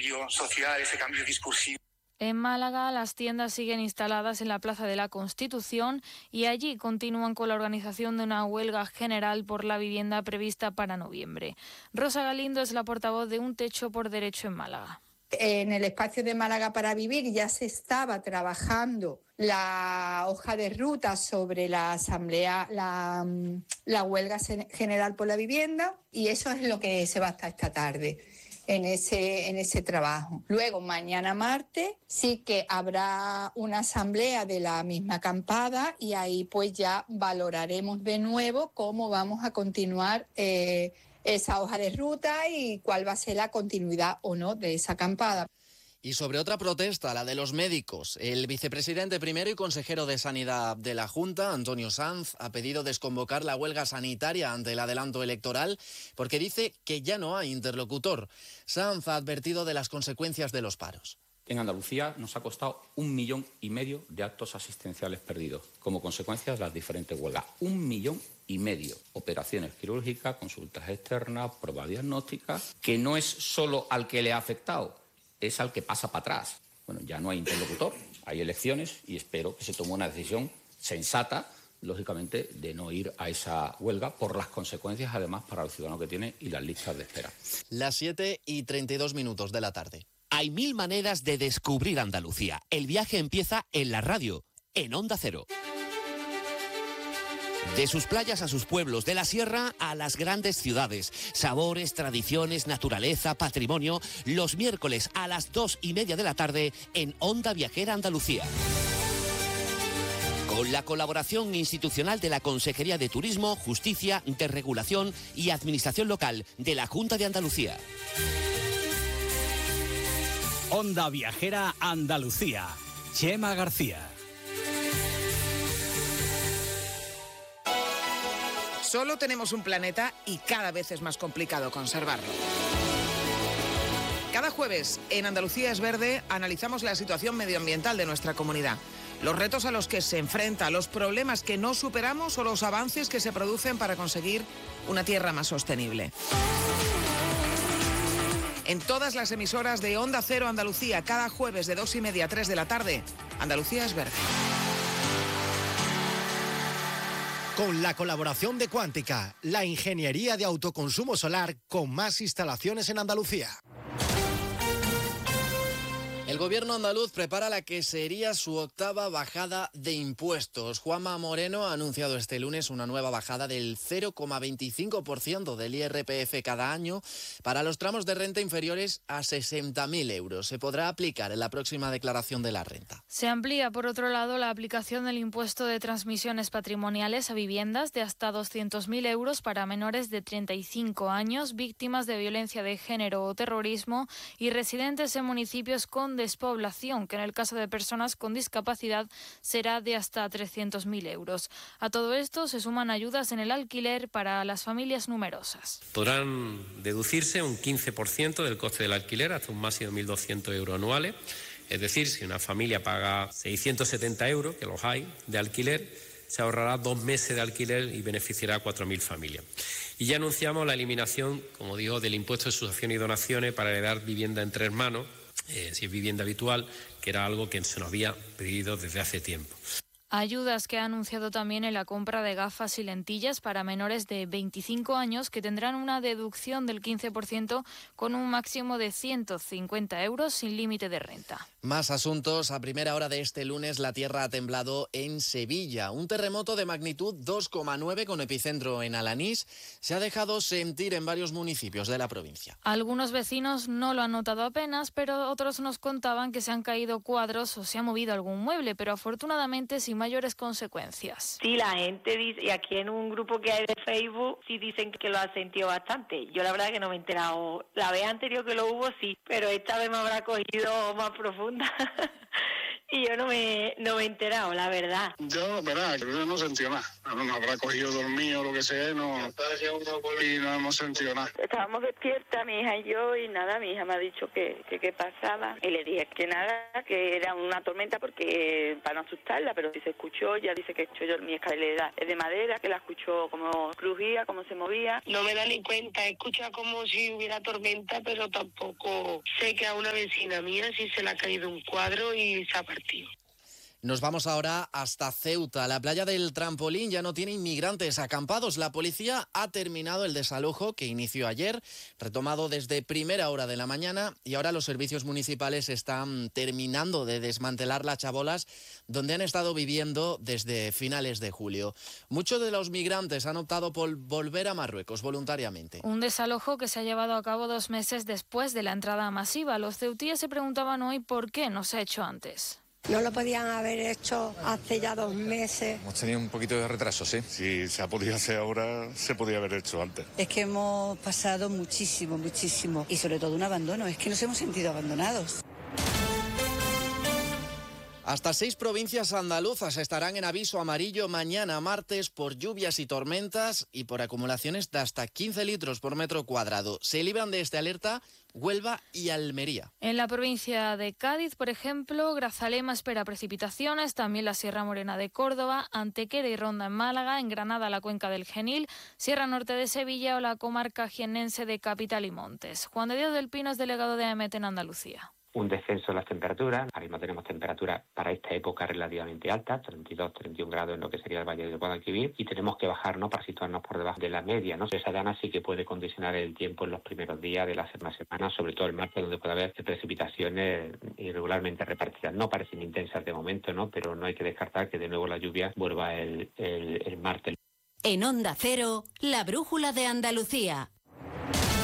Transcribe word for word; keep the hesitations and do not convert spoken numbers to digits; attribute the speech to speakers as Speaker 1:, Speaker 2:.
Speaker 1: cambio social, ese cambio discursivo.
Speaker 2: En Málaga, las tiendas siguen instaladas en la Plaza de la Constitución y allí continúan con la organización de una huelga general por la vivienda prevista para noviembre. Rosa Galindo es la portavoz de Un Techo por Derecho en Málaga.
Speaker 3: En el espacio de Málaga para Vivir ya se estaba trabajando la hoja de ruta sobre la asamblea, la, la huelga general por la vivienda, y eso es lo que se va hasta esta tarde. En ese, en ese trabajo. Luego, mañana martes, sí que habrá una asamblea de la misma acampada y ahí pues ya valoraremos de nuevo cómo vamos a continuar eh, esa hoja de ruta y cuál va a ser la continuidad o no de esa acampada.
Speaker 4: Y sobre otra protesta, la de los médicos, el vicepresidente primero y consejero de Sanidad de la Junta, Antonio Sanz, ha pedido desconvocar la huelga sanitaria ante el adelanto electoral porque dice que ya no hay interlocutor. Sanz ha advertido de las consecuencias de los paros.
Speaker 5: En Andalucía nos ha costado un millón y medio de actos asistenciales perdidos como consecuencia de las diferentes huelgas. Un millón y medio. Operaciones quirúrgicas, consultas externas, pruebas diagnósticas, que no es solo al que le ha afectado, es al que pasa para atrás. Bueno, ya no hay interlocutor, hay elecciones y espero que se tome una decisión sensata, lógicamente, de no ir a esa huelga por las consecuencias, además, para el ciudadano que tiene y las listas de espera.
Speaker 4: Las siete y treinta y dos minutos de la tarde.
Speaker 6: Hay mil maneras de descubrir Andalucía. El viaje empieza en la radio, en Onda Cero. De sus playas a sus pueblos, de la sierra a las grandes ciudades. Sabores, tradiciones, naturaleza, patrimonio. Los miércoles a las dos y media de la tarde en Onda Viajera Andalucía. Con la colaboración institucional de la Consejería de Turismo, Justicia, Desregulación y Administración Local de la Junta de Andalucía.
Speaker 7: Onda Viajera Andalucía. Chema García.
Speaker 8: Solo tenemos un planeta y cada vez es más complicado conservarlo. Cada jueves en Andalucía es Verde analizamos la situación medioambiental de nuestra comunidad, los retos a los que se enfrenta, los problemas que no superamos o los avances que se producen para conseguir una tierra más sostenible. En todas las emisoras de Onda Cero Andalucía, cada jueves de dos y media a tres de la tarde, Andalucía es Verde.
Speaker 9: Con la colaboración de Cuántica, la ingeniería de autoconsumo solar con más instalaciones en Andalucía.
Speaker 4: El gobierno andaluz prepara la que sería su octava bajada de impuestos. Juanma Moreno ha anunciado este lunes una nueva bajada del cero coma veinticinco por ciento del I R P F cada año para los tramos de renta inferiores a sesenta mil euros. Se podrá aplicar en la próxima declaración de la renta.
Speaker 2: Se amplía, por otro lado, la aplicación del impuesto de transmisiones patrimoniales a viviendas de hasta doscientos mil euros para menores de treinta y cinco años, víctimas de violencia de género o terrorismo y residentes en municipios con despoblación, que en el caso de personas con discapacidad será de hasta trescientos mil euros. A todo esto se suman ayudas en el alquiler para las familias numerosas.
Speaker 10: Podrán deducirse un quince por ciento del coste del alquiler hasta un máximo de mil doscientos euros anuales. Es decir, si una familia paga seiscientos setenta euros, que los hay, de alquiler, se ahorrará dos meses de alquiler y beneficiará a cuatro mil familias. Y ya anunciamos la eliminación, como digo, del impuesto de sucesiones y donaciones para heredar vivienda entre hermanos, Eh, si es vivienda habitual, que era algo que se nos había pedido desde hace tiempo.
Speaker 2: Ayudas que ha anunciado también en la compra de gafas y lentillas para menores de veinticinco años que tendrán una deducción del quince por ciento con un máximo de ciento cincuenta euros sin límite de renta.
Speaker 4: Más asuntos. A primera hora de este lunes la tierra ha temblado en Sevilla. Un terremoto de magnitud dos coma nueve con epicentro en Alanís se ha dejado sentir en varios municipios de la provincia.
Speaker 2: Algunos vecinos no lo han notado apenas, pero otros nos contaban que se han caído cuadros o se ha movido algún mueble, pero afortunadamente sin mayores consecuencias.
Speaker 11: Sí, la gente dice, y aquí en un grupo que hay de Facebook, sí dicen que lo ha sentido bastante. Yo la verdad que no me he enterado. La vez anterior que lo hubo, sí, pero esta vez me habrá cogido más profunda. y yo no me, no me he enterado, la verdad.
Speaker 12: Yo, verá, creo que no he sentido nada. No nos habrá cogido dormido o lo que sea, no, y no hemos sentido nada.
Speaker 13: Estábamos despiertas, mi hija y yo, y nada, mi hija me ha dicho que que qué pasaba. Y le dije que nada, que era una tormenta porque para no asustarla, pero si se escuchó, ya dice que yo, mi escalera es de madera, que la escuchó como crujía, como se movía.
Speaker 14: No me da ni cuenta, escucha como si hubiera tormenta, pero tampoco sé que a una vecina mía sí se le ha caído un cuadro y se ha partido.
Speaker 4: Nos vamos ahora hasta Ceuta. La playa del Trampolín ya no tiene inmigrantes acampados. La policía ha terminado el desalojo que inició ayer, retomado desde primera hora de la mañana, y ahora los servicios municipales están terminando de desmantelar las chabolas donde han estado viviendo desde finales de julio. Muchos de los migrantes han optado por volver a Marruecos voluntariamente.
Speaker 2: Un desalojo que se ha llevado a cabo dos meses después de la entrada masiva. Los ceutíes se preguntaban hoy por qué no se ha hecho antes.
Speaker 15: No lo podían haber hecho hace ya dos meses.
Speaker 16: Hemos tenido un poquito de retraso, sí.
Speaker 17: Si se ha podido hacer ahora, se podía haber hecho antes.
Speaker 18: Es que hemos pasado muchísimo, muchísimo. Y sobre todo un abandono. Es que nos hemos sentido abandonados.
Speaker 4: Hasta seis provincias andaluzas estarán en aviso amarillo mañana martes por lluvias y tormentas y por acumulaciones de hasta quince litros por metro cuadrado. Se libran de esta alerta Huelva y Almería.
Speaker 2: En la provincia de Cádiz, por ejemplo, Grazalema espera precipitaciones, también la Sierra Morena de Córdoba, Antequera y Ronda en Málaga, en Granada la cuenca del Genil, Sierra Norte de Sevilla o la comarca jiennense de Capital y Montes. Juan de Dios del Pino es delegado de A M E T en Andalucía.
Speaker 19: Un descenso en las temperaturas. Ahora mismo tenemos temperaturas para esta época relativamente altas, treinta y dos, treinta y un grados en lo que sería el Valle del Guadalquivir, y tenemos que bajarnos para situarnos por debajo de la media, ¿no? Esa dana sí que puede condicionar el tiempo en los primeros días de la semana, semana sobre todo el martes, donde puede haber precipitaciones irregularmente repartidas. No parecen intensas de momento, ¿no? Pero no hay que descartar que de nuevo la lluvia vuelva el, el, el martes.
Speaker 20: En Onda Cero, la brújula de Andalucía.